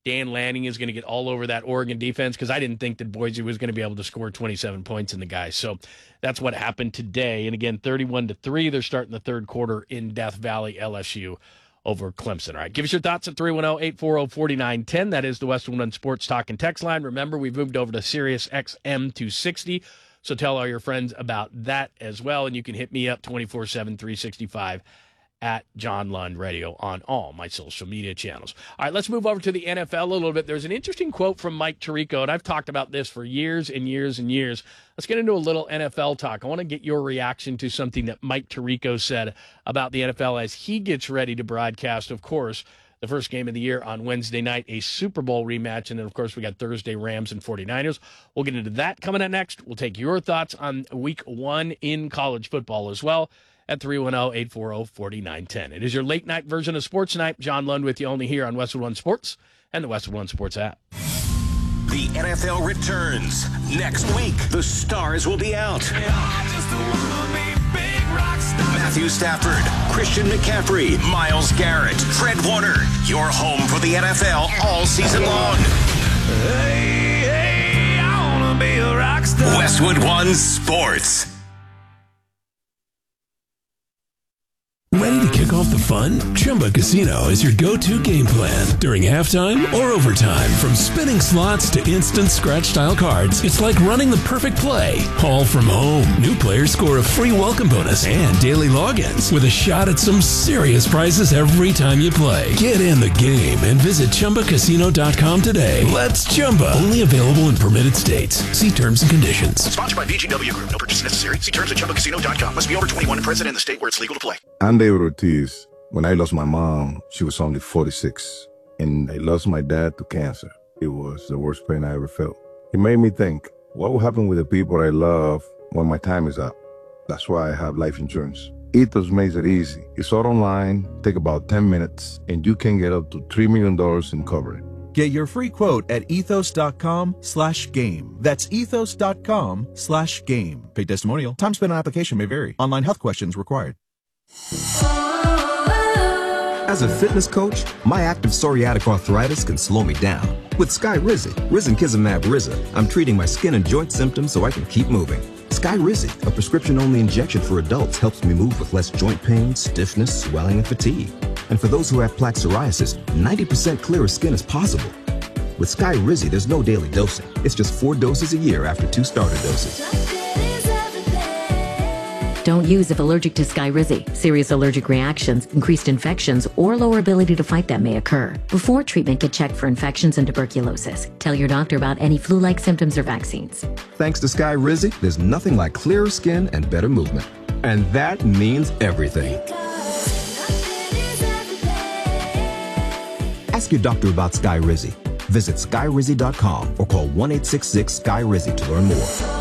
Dan Lanning is going to get all over that Oregon defense because I didn't think that Boise was going to be able to score twenty-seven points in the guys. So that's what happened today. And again, thirty-one to three, they're starting the third quarter in Death Valley, L S U over Clemson. All right, give us your thoughts at three one zero, eight four zero, four nine one zero. That is the Westwood One Sports Talk and Text line. Remember, we've moved over to Sirius X M two sixty, so tell all your friends about that as well. And you can hit me up twenty-four seven, three sixty-five at John Lund Radio on all my social media channels. All right, let's move over to the N F L a little bit. There's an interesting quote from Mike Tirico, and I've talked about this for years and years and years. Let's get into a little N F L talk. I want to get your reaction to something that Mike Tirico said about the N F L as he gets ready to broadcast, of course, the first game of the year on Wednesday night, a Super Bowl rematch. And then, of course, we got Thursday Rams and 49ers. We'll get into that coming up next. We'll take your thoughts on week one in college football as well at three one zero, eight four zero, four nine one zero. It is your late night version of Sports Night. John Lund with you only here on Westwood One Sports and the Westwood One Sports app. The N F L returns next week. The stars will be out. Matthew Stafford, Christian McCaffrey, Myles Garrett, Fred Warner. Your home for the N F L all season long. Hey, hey, I wanna be a rock star. Westwood One Sports. Ready to kick off the fun? Chumba Casino is your go-to game plan during halftime or overtime. From spinning slots to instant scratch-style cards, it's like running the perfect play, all from home. New players score a free welcome bonus and daily logins with a shot at some serious prizes every time you play. Get in the game and visit Chumba Casino dot com today. Let's Chumba. Only available in permitted states. See terms and conditions. Sponsored by V G W Group. No purchase necessary. See terms at Chumba Casino dot com. Must be over twenty-one and present in the state where it's legal to play. I'm David Ortiz. When I lost my mom, she was only forty-six. And I lost my dad to cancer. It was the worst pain I ever felt. It made me think, what will happen with the people I love when my time is up? That's why I have life insurance. Ethos makes it easy. It's all online, take about ten minutes, and you can get up to three million dollars in coverage. Get your free quote at ethos.com slash game. That's ethos.com slash game. Paid testimonial. Time spent on application may vary. Online health questions required. As a fitness coach, my active psoriatic arthritis can slow me down. With Skyrizi, risankizumab Riza, I'm treating my skin and joint symptoms so I can keep moving. Skyrizi, a prescription-only injection for adults, helps me move with less joint pain, stiffness, swelling, and fatigue. And for those who have plaque psoriasis, ninety percent clearer skin is possible. With Skyrizi, there's no daily dosing. It's just four doses a year after two starter doses. Don't use if allergic to Skyrizi. Serious allergic reactions, increased infections, or lower ability to fight them may occur. Before treatment, get checked for infections and tuberculosis. Tell your doctor about any flu-like symptoms or vaccines. Thanks to Skyrizi, there's nothing like clearer skin and better movement. And that means everything. Ask your doctor about Skyrizi. Visit Skyrizi dot com or call one eight six six Skyrizi to learn more.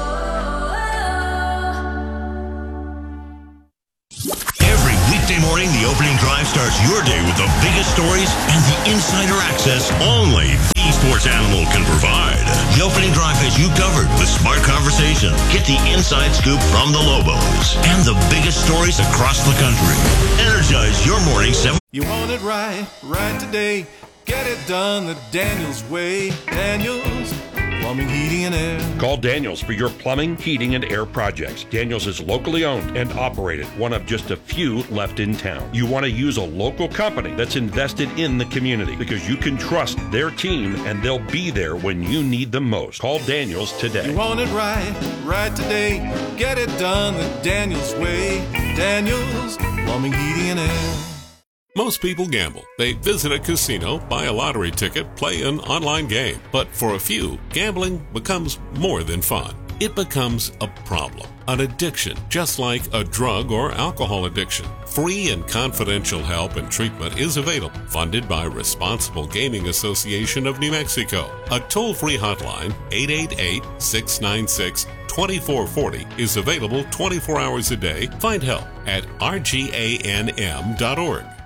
Morning, the opening drive starts your day with the biggest stories and the insider access only the Sports Animal can provide. The opening drive has you covered with smart conversation. Get the inside scoop from the Lobos and the biggest stories across the country. Energize your morning. Seven- you want it right, right today. Get it done the Daniels way. Daniels Plumbing, Heating, and Air. Call Daniels for your plumbing, heating, and air projects. Daniels is locally owned and operated, one of just a few left in town. You want to use a local company that's invested in the community because you can trust their team and they'll be there when you need them most. Call Daniels today. You want it right, right today. Get it done the Daniels way. Daniels Plumbing, Heating, and Air. Most people gamble. They visit a casino, buy a lottery ticket, play an online game. But for a few, gambling becomes more than fun. It becomes a problem, an addiction, just like a drug or alcohol addiction. Free and confidential help and treatment is available, funded by Responsible Gaming Association of New Mexico. A toll-free hotline, eight eight eight, six nine six, two four four zero, is available twenty-four hours a day. Find help at R G A N M dot org.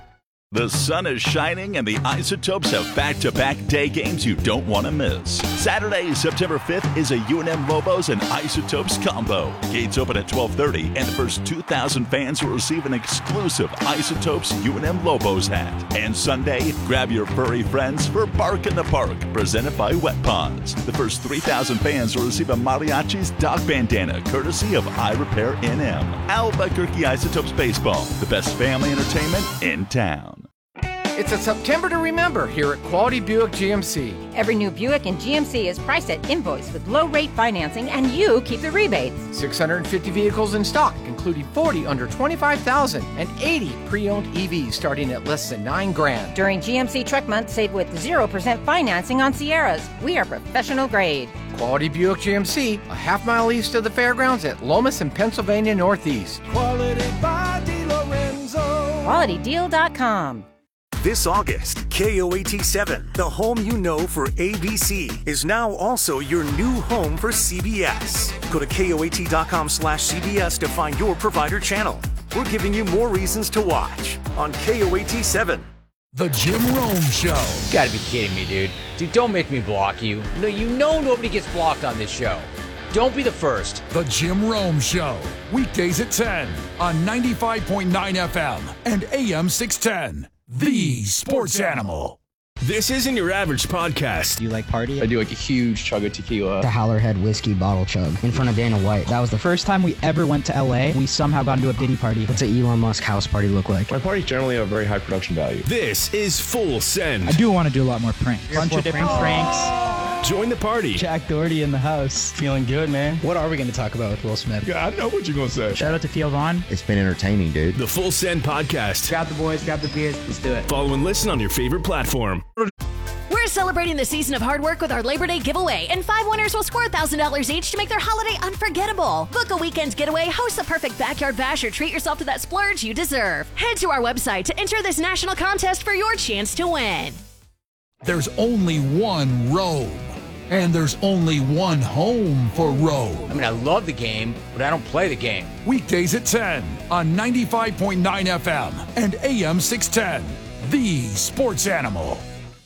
The sun is shining and the Isotopes have back-to-back day games you don't want to miss. Saturday, September fifth is a U N M Lobos and Isotopes combo. Gates open at twelve thirty and the first two thousand fans will receive an exclusive Isotopes U N M Lobos hat. And Sunday, grab your furry friends for Bark in the Park, presented by Wet Ponds. The first three thousand fans will receive a Mariachi's dog bandana, courtesy of I Repair N M. Albuquerque Isotopes Baseball, the best family entertainment in town. It's a September to remember here at Quality Buick G M C. Every new Buick in G M C is priced at invoice with low rate financing, and you keep the rebates. six hundred fifty vehicles in stock, including forty under twenty-five thousand and eighty pre-owned E Vs starting at less than nine grand. During G M C Truck Month, save with zero percent financing on Sierras. We are professional grade. Quality Buick G M C, a half mile east of the fairgrounds at Lomas and Pennsylvania Northeast. Quality by DiLorenzo. quality deal dot com. This August, K O A T seven, the home you know for A B C, is now also your new home for C B S. Go to K O A T dot com slash C B S to find your provider channel. We're giving you more reasons to watch on K O A T seven. The Jim Rome Show. You gotta be kidding me, dude. Dude, don't make me block you. No, you know nobody gets blocked on this show. Don't be the first. The Jim Rome Show. Weekdays at ten on ninety-five point nine F M and A M six ten. The Sports Animal. This isn't your average podcast. Do you like party? I do like a huge chug of tequila. The Howlerhead whiskey bottle chug in front of Dana White. That was the first time we ever went to L A. We somehow got into a Diddy party. What's an Elon Musk house party look like? My parties generally have a very high production value. This is Full Send. I do want to do a lot more pranks. Bunch of different pranks. Join the party. Jack Doherty in the house. Feeling good, man. What are we going to talk about with Will Smith? Yeah, I know what you're going to say. Shout out to Theo Vaughn. It's been entertaining, dude. The Full Send Podcast. Grab the boys, grab the beers. Let's do it. Follow and listen on your favorite platform. We're celebrating the season of hard work with our Labor Day giveaway, and five winners will score one thousand dollars each to make their holiday unforgettable. Book a weekend getaway, host the perfect backyard bash, or treat yourself to that splurge you deserve. Head to our website to enter this national contest for your chance to win. There's only one Rome, and there's only one home for Rome. I mean, I love the game, but I don't play the game. Weekdays at ten on ninety-five point nine F M and A M six ten. The Sports Animal.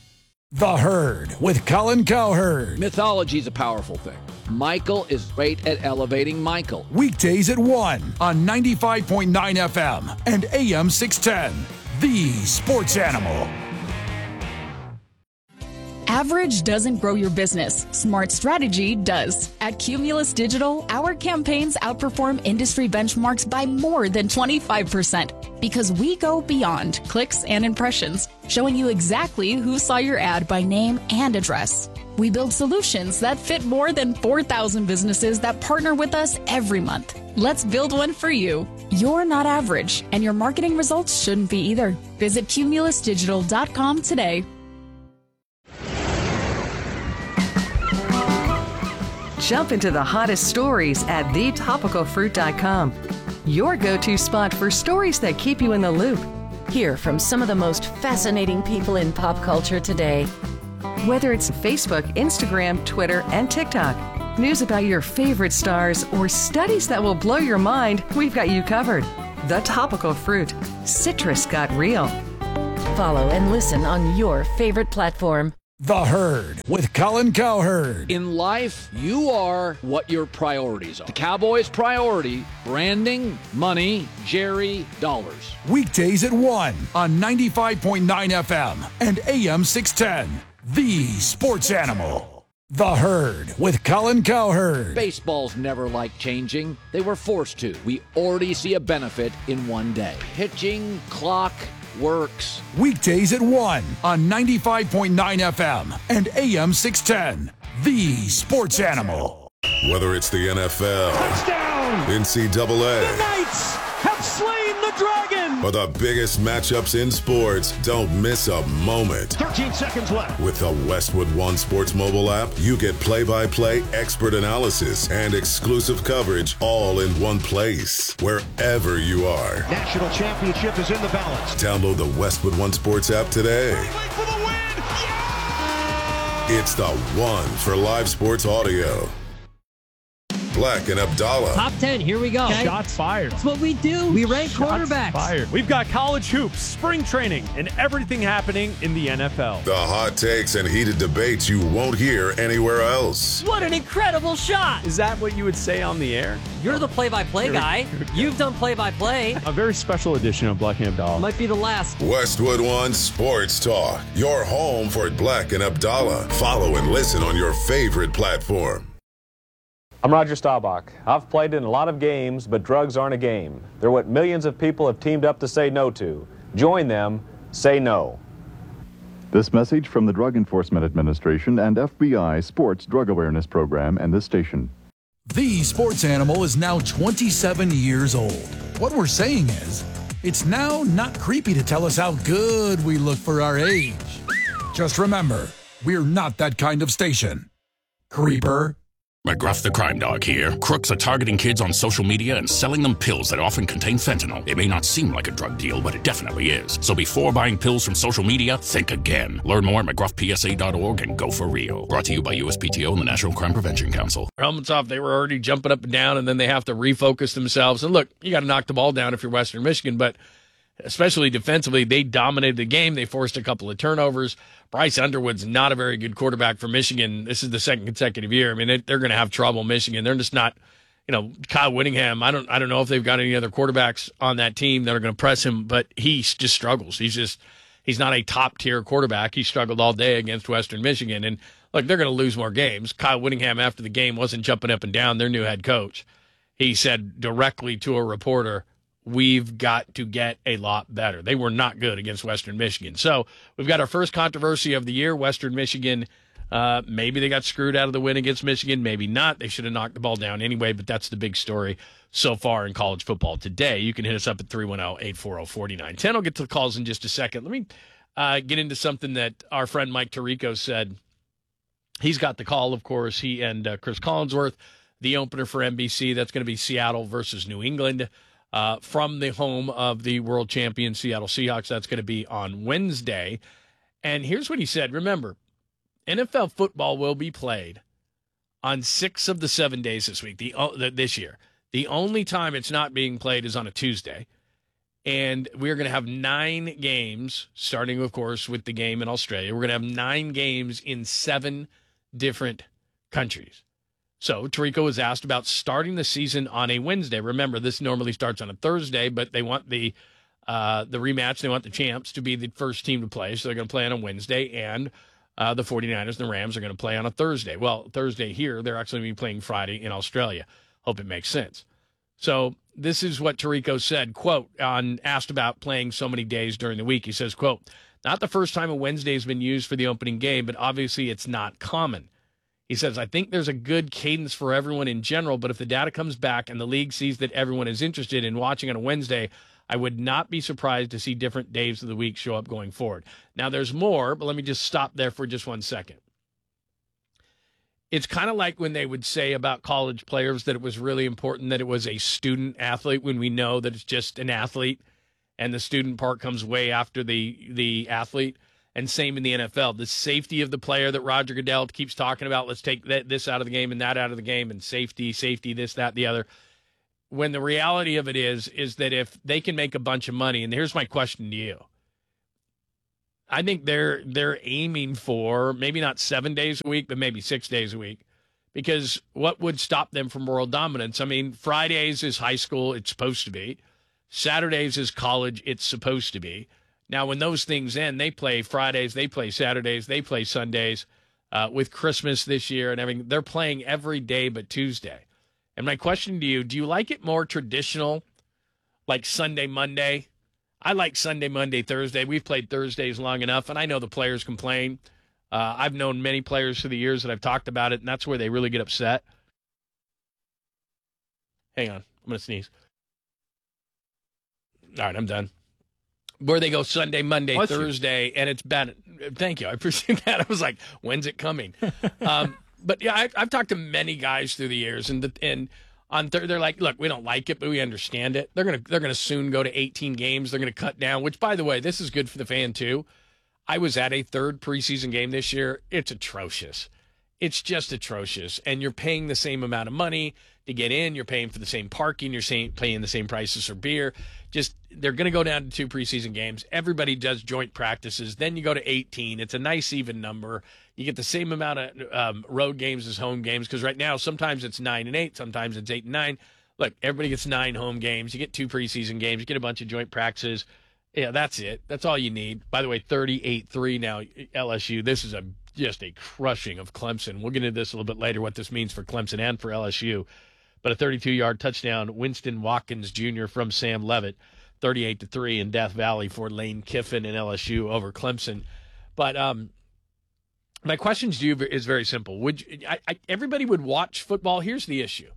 The Herd with Colin Cowherd. Mythology is a powerful thing. Michael is great at elevating Michael. Weekdays at one on ninety-five point nine F M and A M six ten. The Sports Animal. Average doesn't grow your business. Smart strategy does. At Cumulus Digital, our campaigns outperform industry benchmarks by more than twenty-five percent because we go beyond clicks and impressions, showing you exactly who saw your ad by name and address. We build solutions that fit more than four thousand businesses that partner with us every month. Let's build one for you. You're not average, and your marketing results shouldn't be either. Visit cumulus digital dot com today. Jump into the hottest stories at the topical fruit dot com. Your go-to spot for stories that keep you in the loop. Hear from some of the most fascinating people in pop culture today. Whether it's Facebook, Instagram, Twitter, and TikTok, news about your favorite stars, or studies that will blow your mind, we've got you covered. The Topical Fruit. Citrus got real. Follow and listen on your favorite platform. The Herd with Colin Cowherd. In life, you are what your priorities are. The Cowboys' priority, branding, money, Jerry, dollars. Weekdays at one on ninety-five point nine F M and A M six ten. The Sports Animal. The Herd with Colin Cowherd. Baseballs never like changing. They were forced to. We already see a benefit in one day. Pitching, clock, works. Weekdays at one on ninety-five point nine F M and A M six ten. The Sports Animal. Whether it's the N F L, touchdown, N C double A, the Knights have slain the dragon, or the biggest matchups in sports, don't miss a moment. thirteen seconds left. With the Westwood One Sports mobile app, you get play-by-play, expert analysis, and exclusive coverage all in one place, wherever you are. National championship is in the balance. Download the Westwood One Sports app today. For the win. Yeah! It's the one for live sports audio. Black and Abdallah. Top ten, here we go. Okay. Shots fired. That's what we do. We rank Shots quarterbacks. Fired. We've got college hoops, spring training, and everything happening in the N F L. The hot takes and heated debates you won't hear anywhere else. What an incredible shot. Is that what you would say on the air? You're the play-by-play guy. You've done play-by-play. A very special edition of Black and Abdallah. Might be the last. Westwood One Sports Talk. Your home for Black and Abdallah. Follow and listen on your favorite platform. I'm Roger Staubach. I've played in a lot of games, but drugs aren't a game. They're what millions of people have teamed up to say no to. Join them. Say no. This message from the Drug Enforcement Administration and F B I Sports Drug Awareness Program and this station. The Sports Animal is now twenty-seven years old. What we're saying is, it's now not creepy to tell us how good we look for our age. Just remember, we're not that kind of station. Creeper. McGruff the Crime Dog here. Crooks are targeting kids on social media and selling them pills that often contain fentanyl. It may not seem like a drug deal, but it definitely is. So before buying pills from social media, think again. Learn more at McGruff P S A dot org and go for real. Brought to you by U S P T O and the National Crime Prevention Council. Helmets off, they were already jumping up and down, and then they have to refocus themselves. And look, you got to knock the ball down if you're Western Michigan, but especially defensively, they dominated the game. They forced a couple of turnovers. Bryce Underwood's not a very good quarterback for Michigan. This is the second consecutive year. I mean, they, they're going to have trouble, Michigan. They're just not, you know, Kyle Whittingham. I don't, I don't know if they've got any other quarterbacks on that team that are going to press him, but he just struggles. He's just, he's not a top tier quarterback. He struggled all day against Western Michigan. And look, they're going to lose more games. Kyle Whittingham, after the game, wasn't jumping up and down. Their new head coach. He said directly to a reporter, we've got to get a lot better. They were not good against Western Michigan. So we've got our first controversy of the year. Western Michigan, uh, maybe they got screwed out of the win against Michigan. Maybe not. They should have knocked the ball down anyway, but that's the big story so far in college football today. You can hit us up at three one zero, eight four zero, four nine one zero. I'll get to the calls in just a second. Let me uh, get into something that our friend Mike Tirico said. He's got the call, of course. He and uh, Chris Collinsworth, the opener for N B C. That's going to be Seattle versus New England. Uh, from the home of the world champion Seattle Seahawks. That's going to be on Wednesday. And here's what he said. Remember, N F L football will be played on six of the seven days this week, the, uh, this year. The only time it's not being played is on a Tuesday. And we're going to have nine games, starting, of course, with the game in Australia. We're going to have nine games in seven different countries. So Tirico was asked about starting the season on a Wednesday. Remember, this normally starts on a Thursday, but they want the uh, the rematch. They want the champs to be the first team to play, so they're going to play on a Wednesday, and uh, the 49ers and the Rams are going to play on a Thursday. Well, Thursday here, they're actually going to be playing Friday in Australia. Hope it makes sense. So this is what Tirico said, quote, on asked about playing so many days during the week. He says, quote, not the first time a Wednesday has been used for the opening game, but obviously it's not common. He says, I think there's a good cadence for everyone in general, but if the data comes back and the league sees that everyone is interested in watching on a Wednesday, I would not be surprised to see different days of the week show up going forward. Now, there's more, but let me just stop there for just one second. It's kind of like when they would say about college players that it was really important that it was a student athlete when we know that it's just an athlete and the student part comes way after the the athlete. And same in the N F L. The safety of the player that Roger Goodell keeps talking about, let's take that, this out of the game and that out of the game, and safety, safety, this, that, the other. When the reality of it is, is that if they can make a bunch of money, and here's my question to you. I think they're they're aiming for maybe not seven days a week, but maybe six days a week. Because what would stop them from world dominance? I mean, Fridays is high school, it's supposed to be. Saturdays is college, it's supposed to be. Now, when those things end, they play Fridays, they play Saturdays, they play Sundays. Uh, with Christmas this year and everything, they're playing every day but Tuesday. And my question to you, do you like it more traditional, like Sunday, Monday? I like Sunday, Monday, Thursday. We've played Thursdays long enough, and I know the players complain. Uh, I've known many players through the years that I've talked about it, and that's where they really get upset. Hang on. I'm going to sneeze. All right, I'm done. Where they go Sunday, Monday, Bless Thursday, you. And it's bad. Thank you. I appreciate that. I was like, when's it coming? um, but, yeah, I, I've talked to many guys through the years, and the, and on th- they're like, look, we don't like it, but we understand it. They're going to they're gonna soon go to eighteen games. They're going to cut down, which, by the way, this is good for the fan, too. I was at a third preseason game this year. It's atrocious. It's just atrocious. And you're paying the same amount of money to get in. You're paying for the same parking. You're same, paying the same prices for beer. Just, they're going to go down to two preseason games. Everybody does joint practices. Then you go to eighteen. It's a nice even number. You get the same amount of um, road games as home games, because right now sometimes it's nine and eight. Sometimes it's eight and nine. Look, everybody gets nine home games. You get two preseason games. You get a bunch of joint practices. Yeah, that's it. That's all you need. By the way, thirty-eight three now, L S U. This is a just a crushing of Clemson. We'll get into this a little bit later, what this means for Clemson and for L S U. But a thirty-two-yard touchdown, Winston Watkins Junior from Sam Levitt, thirty-eight to three in Death Valley for Lane Kiffin and L S U over Clemson. But um, my question to you is very simple. Would you, I, I, everybody would watch football? Here's the issue.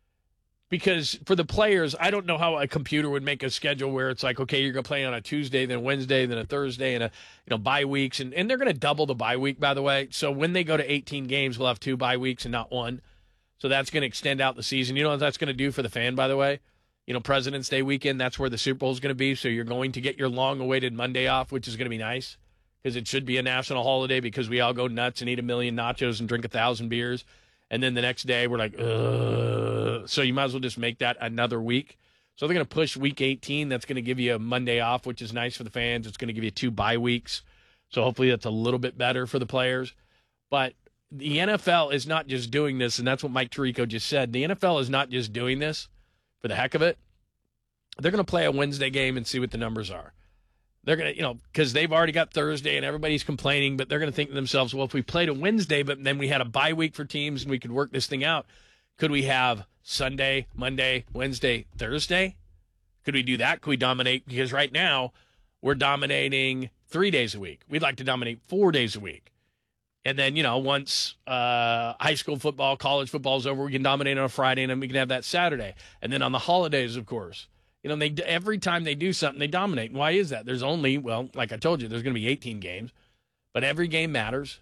Because for the players, I don't know how a computer would make a schedule where it's like, okay, you're going to play on a Tuesday, then Wednesday, then a Thursday, and a you know bye weeks. And, and they're going to double the bye week, by the way. So when they go to eighteen games, we'll have two bye weeks and not one. So that's going to extend out the season. You know what that's going to do for the fan, by the way? You know, President's Day weekend, that's where the Super Bowl is going to be. So you're going to get your long-awaited Monday off, which is going to be nice because it should be a national holiday because we all go nuts and eat a million nachos and drink a thousand beers. And then the next day, we're like, ugh. So you might as well just make that another week. So they're going to push week eighteen. That's going to give you a Monday off, which is nice for the fans. It's going to give you two bye weeks. So hopefully that's a little bit better for the players. But the N F L is not just doing this, and that's what Mike Tirico just said. The N F L is not just doing this for the heck of it. They're going to play a Wednesday game and see what the numbers are. They're going to, you know, because they've already got Thursday and everybody's complaining, but they're going to think to themselves, well, if we played a Wednesday, but then we had a bye week for teams and we could work this thing out, could we have Sunday, Monday, Wednesday, Thursday? Could we do that? Could we dominate? Because right now we're dominating three days a week. We'd like to dominate four days a week. And then, you know, once uh, high school football, college football is over, we can dominate on a Friday and then we can have that Saturday. And then on the holidays, of course. You know, they every time they do something, they dominate. Why is that? There's only, well, like I told you, there's going to be eighteen games, but every game matters.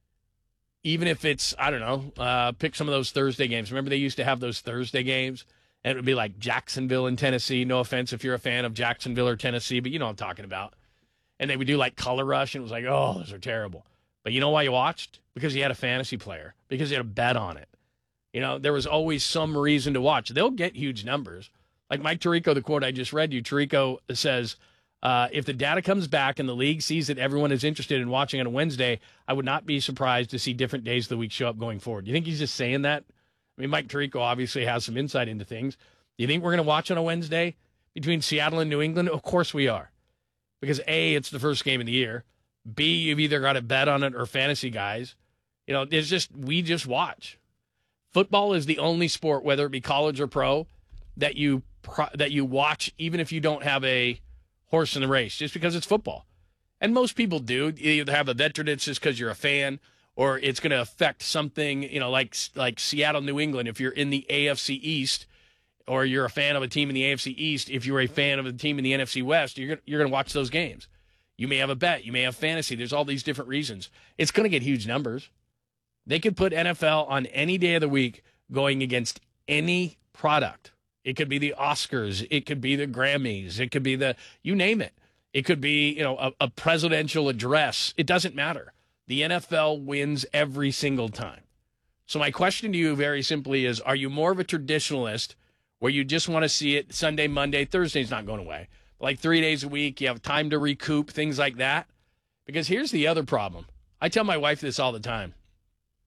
Even if it's, I don't know, uh, pick some of those Thursday games. Remember they used to have those Thursday games, and it would be like Jacksonville in Tennessee. No offense if you're a fan of Jacksonville or Tennessee, but you know what I'm talking about. And they would do like Color Rush, and it was like, oh, those are terrible. But you know why you watched? Because you had a fantasy player, because you had a bet on it. You know, there was always some reason to watch. They'll get huge numbers. Like Mike Tirico, the quote I just read you, Tirico says, uh, if the data comes back and the league sees that everyone is interested in watching on a Wednesday, I would not be surprised to see different days of the week show up going forward. You think he's just saying that? I mean, Mike Tirico obviously has some insight into things. Do you think we're going to watch on a Wednesday between Seattle and New England? Of course we are. Because A, it's the first game of the year. B, you've either got to bet on it or fantasy guys. You know, it's just, we just watch. Football is the only sport, whether it be college or pro, that you that you watch even if you don't have a horse in the race, just because it's football. And most people do. You either have a veteran, it's just because you're a fan, or it's going to affect something, you know, like like Seattle, New England. If you're in the A F C East, or you're a fan of a team in the A F C East, if you're a fan of a team in the N F C West, you're you're going to watch those games. You may have a bet. You may have fantasy. There's all these different reasons. It's going to get huge numbers. They could put N F L on any day of the week going against any product. It could be the Oscars. It could be the Grammys. It could be the, you name it. It could be, you know, a, a presidential address. It doesn't matter. The N F L wins every single time. So my question to you very simply is, are you more of a traditionalist where you just want to see it Sunday, Monday, Thursday's not going away, like three days a week, you have time to recoup, things like that? Because here's the other problem. I tell my wife this all the time.